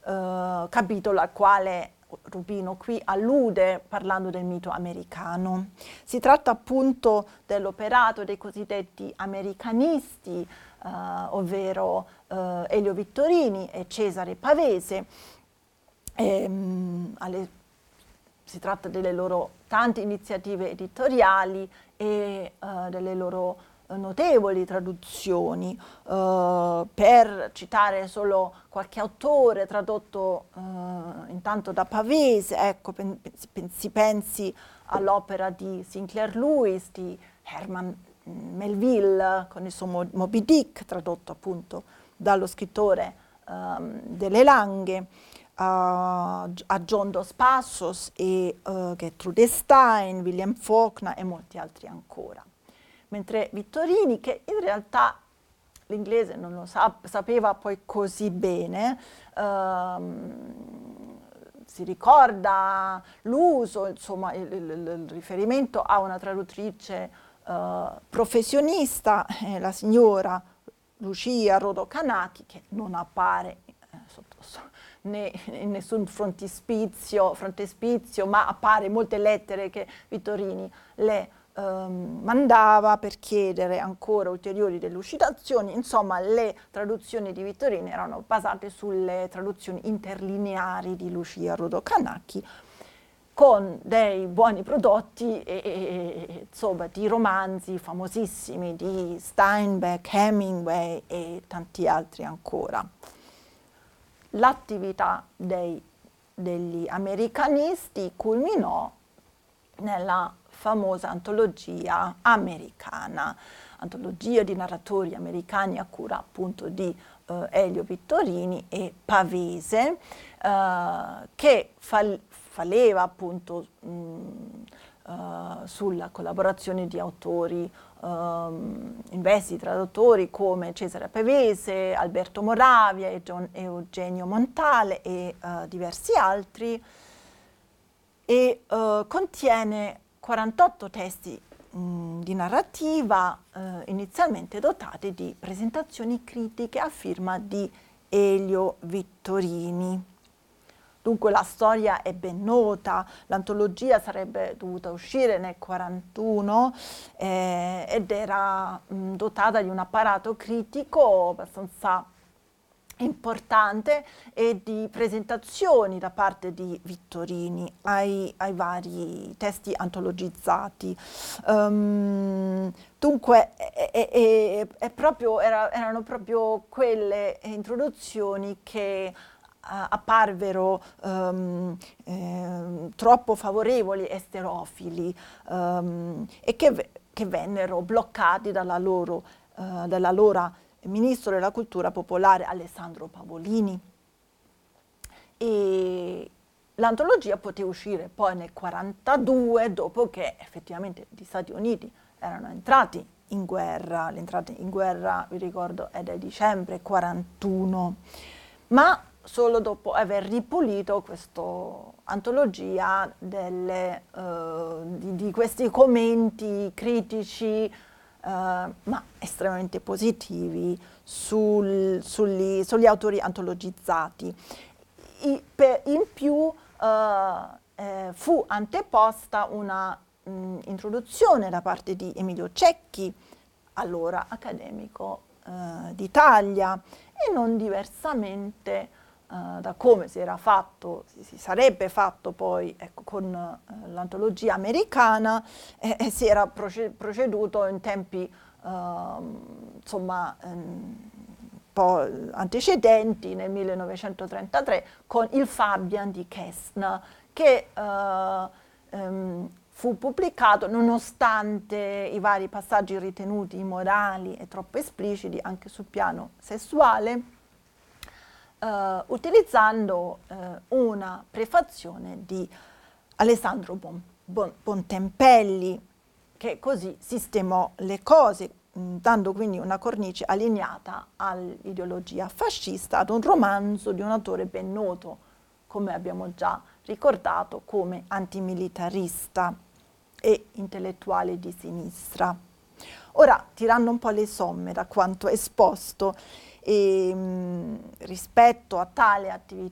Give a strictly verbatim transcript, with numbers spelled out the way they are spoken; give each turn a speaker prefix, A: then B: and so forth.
A: eh, capitolo al quale Rubino qui allude parlando del mito americano. Si tratta appunto dell'operato dei cosiddetti americanisti, eh, ovvero eh, Elio Vittorini e Cesare Pavese. E, mh, alle, si tratta delle loro tante iniziative editoriali e uh, delle loro uh, notevoli traduzioni. Uh, per citare solo qualche autore tradotto uh, intanto da Pavese, ecco, pen, pen, si pensi all'opera di Sinclair Lewis, di Herman Melville, con il suo Moby Dick, tradotto appunto dallo scrittore um, delle Langhe, Uh, a John Dos Passos e uh, Gertrude Stein, William Faulkner e molti altri ancora. Mentre Vittorini, che in realtà l'inglese non lo sap sapeva poi così bene, uh, si ricorda l'uso, insomma il, il, il riferimento a una traduttrice uh, professionista, eh, la signora Lucia Rodocanati, che non appare eh, sotto né in nessun frontispizio, frontespizio, ma appare in molte lettere che Vittorini le ehm, mandava per chiedere ancora ulteriori delucidazioni. Insomma, le traduzioni di Vittorini erano basate sulle traduzioni interlineari di Lucia Rodocanati, con dei buoni prodotti e, e, e insomma, di romanzi famosissimi di Steinbeck, Hemingway e tanti altri ancora. L'attività dei, degli americanisti culminò nella famosa antologia americana, antologia di narratori americani a cura appunto di eh, Elio Vittorini e Pavese, eh, che fal faleva appunto mh, Uh, sulla collaborazione di autori um, investi traduttori come Cesare Pavese, Alberto Moravia e John Eugenio Montale e uh, diversi altri, e uh, contiene quarantotto testi mh, di narrativa uh, inizialmente dotati di presentazioni critiche a firma di Elio Vittorini. Dunque la storia è ben nota, l'antologia sarebbe dovuta uscire nel quarantuno eh, ed era mh, dotata di un apparato critico abbastanza importante e di presentazioni da parte di Vittorini ai, ai vari testi antologizzati. Um, dunque è, è, è, è proprio, era, erano proprio quelle introduzioni che apparvero um, eh, troppo favorevoli e sterofili um, e che, che vennero bloccati dalla loro, uh, dall'allora ministro della cultura popolare Alessandro Pavolini. E l'antologia poté uscire poi nel quarantadue, dopo che effettivamente gli Stati Uniti erano entrati in guerra. L'entrata in guerra, vi ricordo, è del dicembre quarantuno, ma solo dopo aver ripulito questa antologia delle, uh, di, di questi commenti critici, uh, ma estremamente positivi sul, sugli, sugli autori antologizzati. I, per, in più uh, eh, fu anteposta una mh, introduzione da parte di Emilio Cecchi, allora accademico uh, d'Italia, e non diversamente Uh, da come si era fatto, si, si sarebbe fatto poi ecco, con uh, l'antologia americana, e, e si era proce proceduto in tempi uh, insomma um, un po' antecedenti, nel millenovecentotrentatré, con il Fabian di Kestner, che uh, um, fu pubblicato nonostante i vari passaggi ritenuti immorali e troppo espliciti anche sul piano sessuale, Uh, utilizzando uh, una prefazione di Alessandro Bon, bon, Bontempelli, che così sistemò le cose, mh, dando quindi una cornice allineata all'ideologia fascista, ad un romanzo di un autore ben noto, come abbiamo già ricordato, come antimilitarista e intellettuale di sinistra. Ora, tirando un po' le somme da quanto esposto, E, mh, rispetto a tale attività